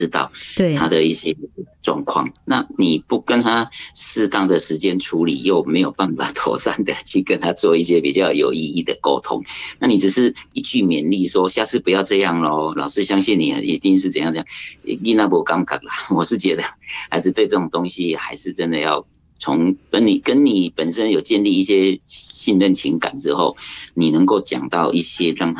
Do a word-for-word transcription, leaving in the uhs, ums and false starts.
知道对， 他的一些状况。那你不跟他适当的时间处理，又没有办法妥善的去跟他做一些比较有意义的沟通，那你只是一句勉励说下次不要这样咯，老师相信你一定是怎样怎样，你那不感觉啦。我是觉得孩子对这种东西还是真的要从跟你跟你本身有建立一些信任情感之后，你能够讲到一些让他